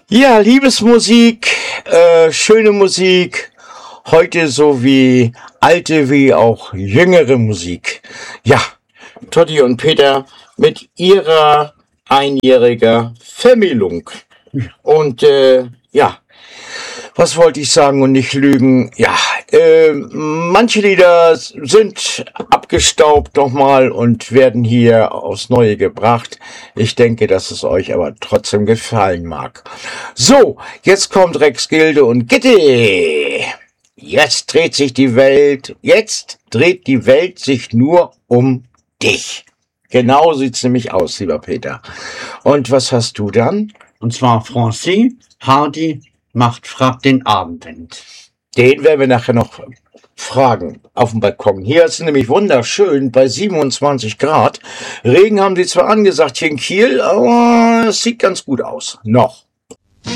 Ja, Liebesmusik, schöne Musik, heute so wie alte wie auch jüngere Musik. Ja, Totti und Peter mit ihrer einjähriger Vermählung. Und ja, was wollte ich sagen und nicht lügen? Ja, manche Lieder sind abgestaubt nochmal und werden hier aufs Neue gebracht. Ich denke, dass es euch aber trotzdem gefallen mag. So, jetzt kommt Rex Gilde und Gitti. Jetzt dreht die Welt sich nur um dich. Genau sieht's nämlich aus, lieber Peter. Und was hast du dann? Und zwar Francis Hardy fragt den Abendwind. Den werden wir nachher noch fragen auf dem Balkon. Hier ist es nämlich wunderschön bei 27 Grad. Regen haben sie zwar angesagt hier in Kiel, aber es sieht ganz gut aus. Noch.